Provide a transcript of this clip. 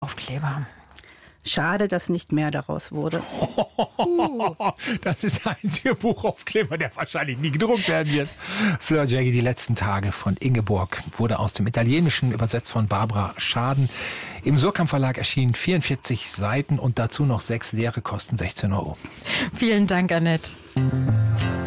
Buchaufkleber. Schade, dass nicht mehr daraus wurde. Das ist der einzige Buchaufkleber, der wahrscheinlich nie gedruckt werden wird. Fleur Jaggi, die letzten Tage von Ingeborg, wurde aus dem Italienischen übersetzt von Barbara Schaden. Im Surkamp Verlag erschienen 44 Seiten und dazu noch 6 leere, kosten 16 €. Vielen Dank, Annette.